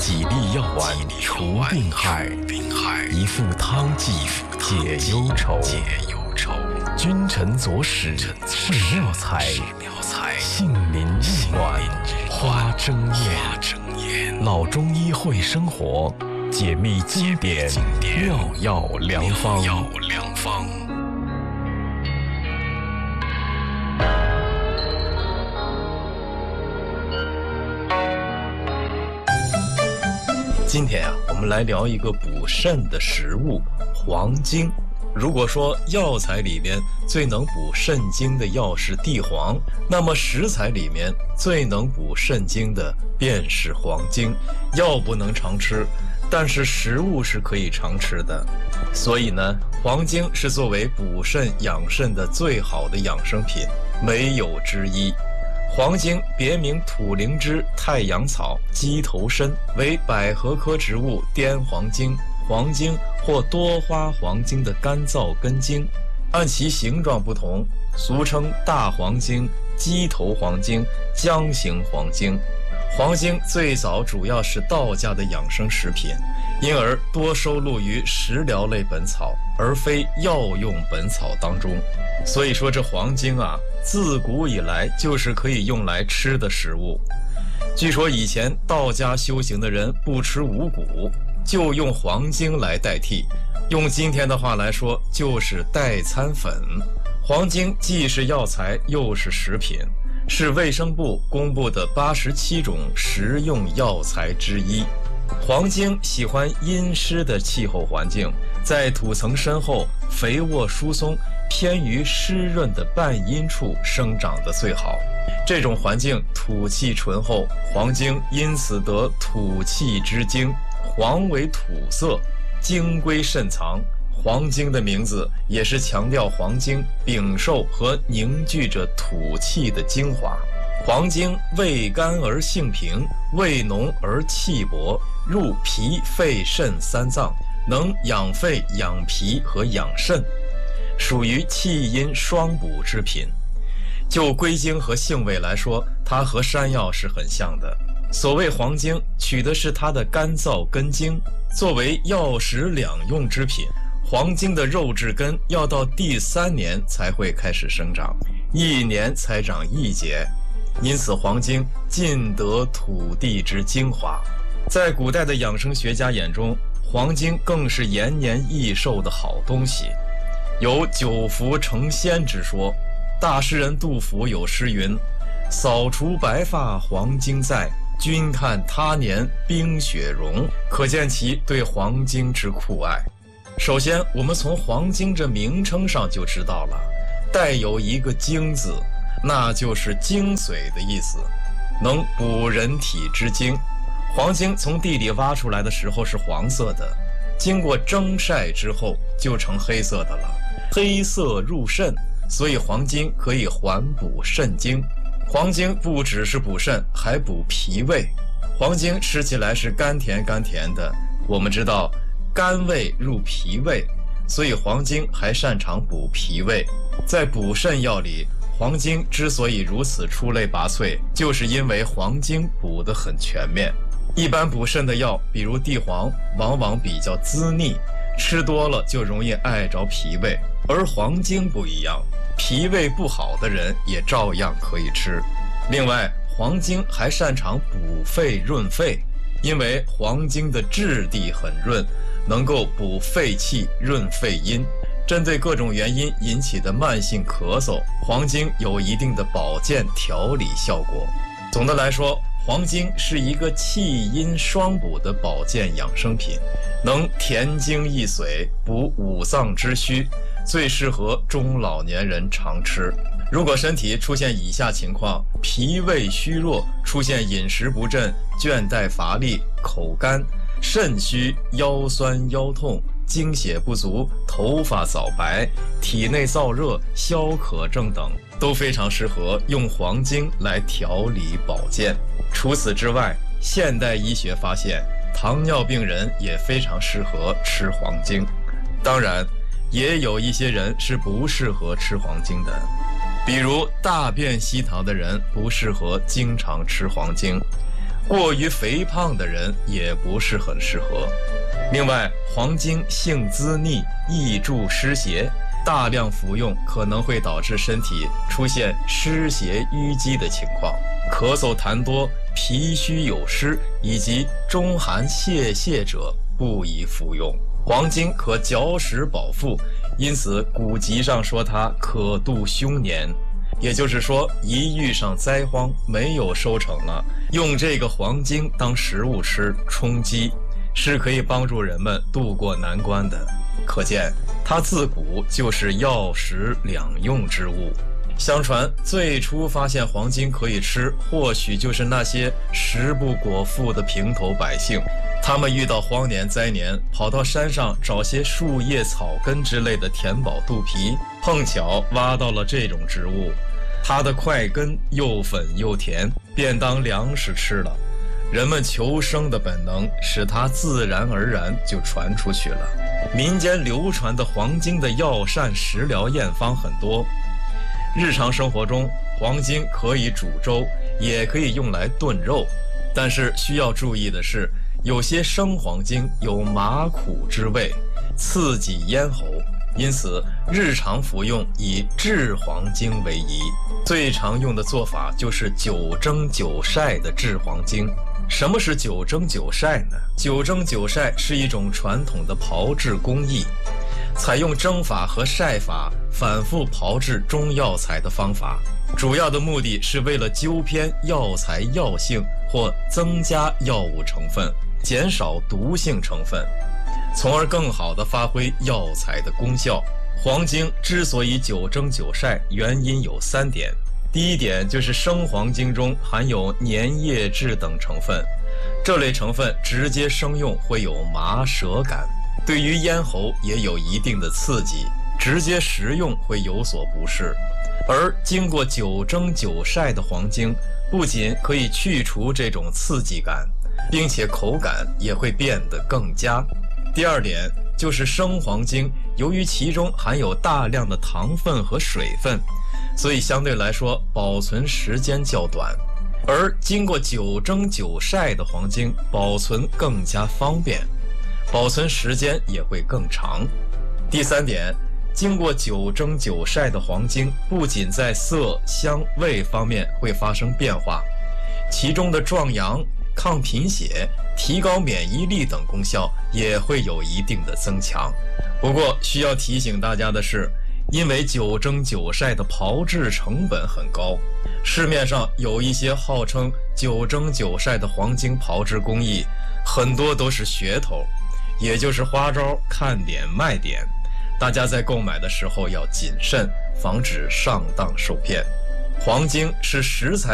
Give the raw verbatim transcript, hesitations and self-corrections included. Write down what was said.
几粒药丸除病害，一副汤剂解忧愁。君臣佐使是妙才，杏林玉暖花争艳。老中医会生活，解密经典妙药良方。今天啊，我们来聊一个补肾的食物——黄精。如果说药材里面最能补肾精的药是地黄，那么食材里面最能补肾精的便是黄精。药不能常吃，但是食物是可以常吃的。所以呢，黄精是作为补肾养肾的最好的养生品，没有之一。黄精别名土灵芝、太阳草、鸡头参，为百合科植物滇黄精、黄精或多花黄精的干燥根茎，按其形状不同，俗称大黄精、鸡头黄精、姜形黄精。黄精最早主要是道家的养生食品，因而多收录于食疗类本草，而非药用本草当中。所以说这黄精啊，自古以来就是可以用来吃的食物。据说以前道家修行的人不吃五谷，就用黄精来代替，用今天的话来说就是代餐粉。黄精既是药材又是食品，是卫生部公布的八十七种食用药材之一。黄精喜欢阴湿的气候环境，在土层深厚、肥沃疏松、偏于湿润的半阴处生长得最好。这种环境土气醇厚，黄精因此得土气之精。黄为土色，精归肾藏。黄精的名字也是强调黄精禀受和凝聚着土气的精华。黄精味甘而性平，味浓而气薄，入脾、肺、肾三脏，能养肺、养脾和养肾，属于气阴双补之品。就归经和性味来说，它和山药是很像的。所谓黄精，取的是它的干燥根茎，作为药食两用之品。黄精的肉质根要到第三年才会开始生长，一年才长一节，因此黄精尽得土地之精华。在古代的养生学家眼中，黄精更是延年益寿的好东西，有久服成仙之说。大诗人杜甫有诗云：扫除白发黄精在，君看他年冰雪融。可见其对黄精之酷爱。首先，我们从黄精这名称上就知道了，带有一个精字，那就是精髓的意思，能补人体之精。黄精从地里挖出来的时候是黄色的，经过蒸晒之后就成黑色的了，黑色入肾，所以黄精可以缓补肾精。黄精不只是补肾，还补脾胃。黄精吃起来是甘甜甘甜的，我们知道甘味入脾胃，所以黄精还擅长补脾胃。在补肾药里，黄精之所以如此出类拔萃，就是因为黄精补得很全面。一般补肾的药，比如地黄，往往比较滋腻，吃多了就容易碍着脾胃，而黄精不一样，脾胃不好的人也照样可以吃。另外，黄精还擅长补肺润肺，因为黄精的质地很润，能够补肺气、润肺阴。针对各种原因引起的慢性咳嗽，黄精有一定的保健调理效果。总的来说，黄精是一个气阴双补的保健养生品，能填精益髓，补五脏之虚，最适合中老年人常吃。如果身体出现以下情况：脾胃虚弱，出现饮食不振、倦怠乏力、口干；肾虚、腰酸腰痛、精血不足、头发早白、体内燥热、消渴症等，都非常适合用黄精来调理保健。除此之外，现代医学发现，糖尿病人也非常适合吃黄精。当然，也有一些人是不适合吃黄精的，比如大便稀溏的人不适合经常吃黄精。 过于肥胖的人也不是很适合。另外，黄精性滋腻，易助湿邪，大量服用可能会导致身体出现湿邪淤积的情况，咳嗽痰多、脾虚有湿以及中寒泄泻者不宜服用。黄精可嚼食饱腹，因此古籍上说它可度凶年。也就是说，一遇上灾荒没有收成了，用这个黄精当食物吃充饥，是可以帮助人们渡过难关的。可见它自古就是药食两用之物。相传最初发现黄精可以吃，或许就是那些食不果腹的平头百姓，他们遇到荒年灾年，跑到山上找些树叶草根之类的填饱肚皮，碰巧挖到了这种植物，它的块根又粉又甜，便当粮食吃了。人们求生的本能使它自然而然就传出去了。民间流传的黄精的药膳食疗验方很多，日常生活中黄精可以煮粥，也可以用来炖肉，但是需要注意的是，有些生黄精有麻苦之味，刺激咽喉，因此日常服用以炙黄精为宜。最常用的做法就是九蒸九晒的炙黄精。什么是九蒸九晒呢？九蒸九晒是一种传统的炮制工艺，采用蒸法和晒法反复炮制中药材的方法，主要的目的是为了纠偏药材药性或增加药物成分，减少毒性成分，从而更好地发挥药材的功效。黄精之所以九蒸九晒，原因有三点。第一点就是生黄精中含有粘液质等成分，这类成分直接生用会有麻舌感，对于咽喉也有一定的刺激，直接食用会有所不适。而经过九蒸九晒的黄精，不仅可以去除这种刺激感，并且口感也会变得更佳。第二点就是生黄精，由于其中含有大量的糖分和水分，所以相对来说保存时间较短，而经过九蒸九晒的黄精保存更加方便，保存时间也会更长。第三点，经过九蒸九晒的黄精不仅在色、香、味方面会发生变化，其中的壮阳、抗贫血、提高免疫力等功效也会有一定的增强。不过需要提醒大家的是，因为九蒸九晒的炮制成本很高，市面上有一些号称九蒸九晒的黄精炮制工艺，很多都是噱头，也就是花招看点卖点，大家在购买的时候要谨慎，防止上当受骗。黄精是食材